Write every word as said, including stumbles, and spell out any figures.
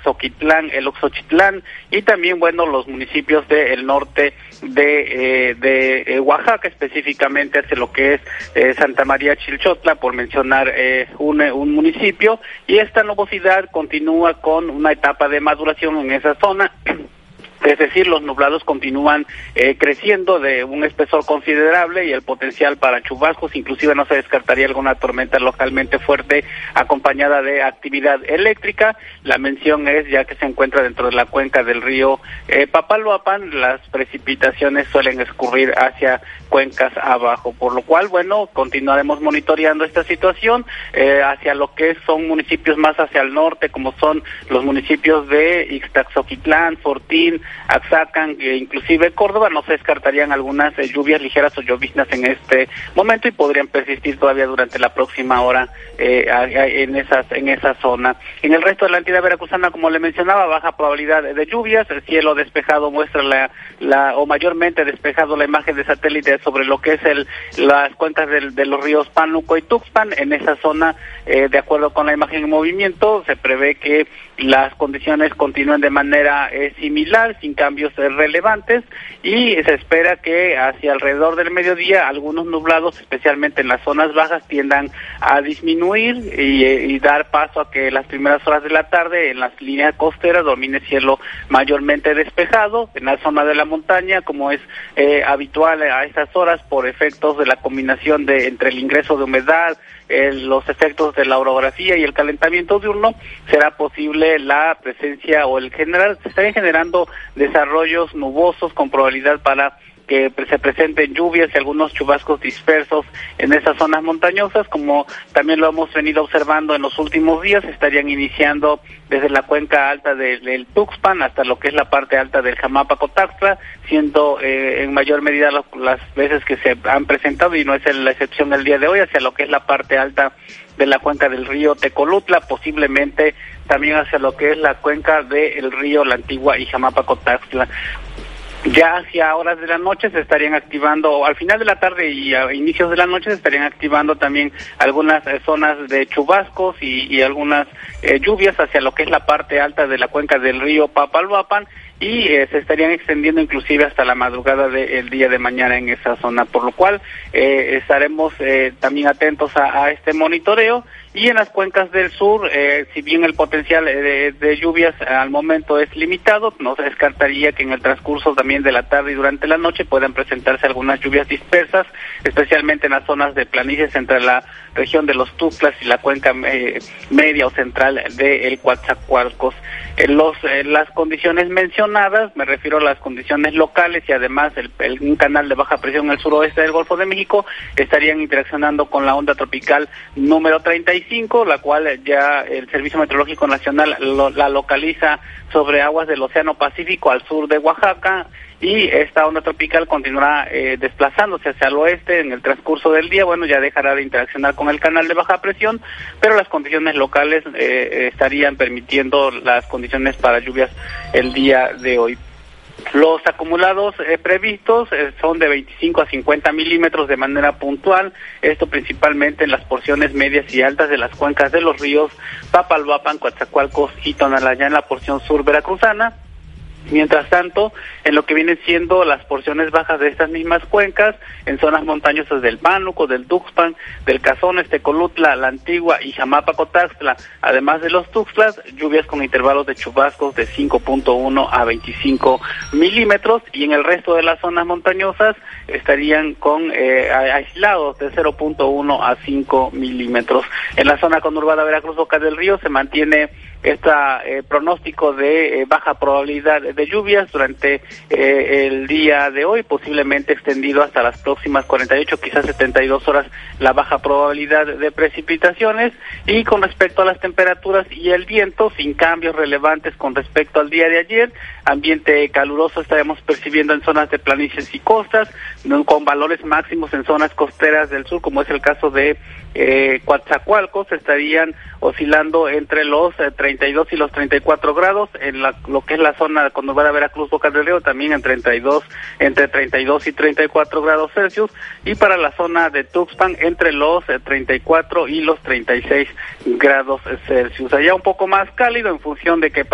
Xoquitlán, el Oxochitlán y también, bueno, los municipios del norte de, eh, de eh, Oaxaca, específicamente hacia lo que es eh, Santa María Chilchotla, por mencionar eh, un, un municipio, y esta nubosidad continúa con una etapa de maduración en esa zona. Es decir, los nublados continúan eh, creciendo de un espesor considerable y el potencial para chubascos, inclusive no se descartaría alguna tormenta localmente fuerte acompañada de actividad eléctrica. La mención es, ya que se encuentra dentro de la cuenca del río eh, Papaloapan, las precipitaciones suelen escurrir hacia cuencas abajo, por lo cual, bueno, continuaremos monitoreando esta situación eh, hacia lo que son municipios más hacia el norte, como son los municipios de Ixtaxoquitlán, Fortín, Axacan e inclusive Córdoba. No se descartarían algunas eh, lluvias ligeras o lloviznas en este momento y podrían persistir todavía durante la próxima hora eh, a, a, en esas en esa zona. En el resto de la entidad veracruzana, como le mencionaba, baja probabilidad de lluvias, el cielo despejado muestra la, la o mayormente despejado la imagen de satélite sobre lo que es el las cuencas del, de los ríos Pánuco y Tuxpan. En esa zona, eh, de acuerdo con la imagen en movimiento, se prevé que las condiciones continúen de manera eh, similar, sin cambios eh, relevantes, y se espera que hacia alrededor del mediodía algunos nublados, especialmente en las zonas bajas, tiendan a disminuir y, eh, y dar paso a que las primeras horas de la tarde en las líneas costeras domine cielo mayormente despejado. En la zona de la montaña, como es eh, habitual a estas horas por efectos de la combinación de entre el ingreso de humedad, eh, los efectos de la orografía y el calentamiento diurno, será posible la presencia o el general, se están generando desarrollos nubosos con probabilidad para que se presenten lluvias y algunos chubascos dispersos en esas zonas montañosas, como también lo hemos venido observando en los últimos días. Estarían iniciando desde la cuenca alta de, del Tuxpan hasta lo que es la parte alta del Jamapa-Cotaxtla, siendo eh, en mayor medida lo, las veces que se han presentado, y no es la excepción el día de hoy, hacia lo que es la parte alta de la cuenca del río Tecolutla, posiblemente también hacia lo que es la cuenca del río La Antigua y Jamapa-Cotaxtla. Ya hacia horas de la noche se estarían activando, o al final de la tarde y a inicios de la noche se estarían activando también algunas eh, zonas de chubascos y, y algunas eh, lluvias hacia lo que es la parte alta de la cuenca del río Papaloapan, y eh, se estarían extendiendo inclusive hasta la madrugada del día de mañana en esa zona, por lo cual eh, estaremos eh, también atentos a, a este monitoreo. Y en las cuencas del sur, eh, si bien el potencial de, de lluvias al momento es limitado, no se descartaría que en el transcurso también de la tarde y durante la noche puedan presentarse algunas lluvias dispersas, especialmente en las zonas de planicies entre la región de los Tuxtlas y la cuenca eh, media o central de el Coatzacoalcos. En los, eh, las condiciones mencionadas, me refiero a las condiciones locales y además el, el, un canal de baja presión en el suroeste del Golfo de México, estarían interaccionando con la onda tropical número treinta y cinco, la cual ya el Servicio Meteorológico Nacional lo, la localiza sobre aguas del Océano Pacífico al sur de Oaxaca, y esta onda tropical continuará eh, desplazándose hacia el oeste en el transcurso del día. Bueno, ya dejará de interaccionar con el canal de baja presión, pero las condiciones locales eh, estarían permitiendo las condiciones para lluvias el día de hoy. Los acumulados eh, previstos eh, son de veinticinco a cincuenta milímetros de manera puntual, esto principalmente en las porciones medias y altas de las cuencas de los ríos Papaloapan, Coatzacoalcos y Tonalá, en la porción sur veracruzana. Mientras tanto, en lo que vienen siendo las porciones bajas de estas mismas cuencas, en zonas montañosas del Pánuco, del Tuxpan, del Cazones, Tecolutla, La Antigua y Jamapa-Cotaxtla, además de los Tuxtlas, lluvias con intervalos de chubascos de cinco punto uno a veinticinco milímetros, y en el resto de las zonas montañosas estarían con eh, aislados de cero punto uno a cinco milímetros. En la zona conurbada Veracruz-Boca del Río se mantiene este eh, pronóstico de eh, baja probabilidad de lluvias durante eh, el día de hoy, posiblemente extendido hasta las próximas cuarenta y ocho, quizás setenta y dos horas, la baja probabilidad de precipitaciones. Y con respecto a las temperaturas y el viento, sin cambios relevantes con respecto al día de ayer, ambiente caluroso estaremos percibiendo en zonas de planicies y costas, con valores máximos en zonas costeras del sur, como es el caso de eh, Coatzacoalcos, estarían oscilando entre los eh, treinta y dos y los treinta y cuatro grados, en la, lo que es la zona conurbada Veracruz, Boca del Río, también en treinta y dos, entre treinta y dos y treinta y cuatro grados Celsius, y para la zona de Tuxpan entre los eh, treinta y cuatro y los treinta y seis grados Celsius. Allá un poco más cálido en función de que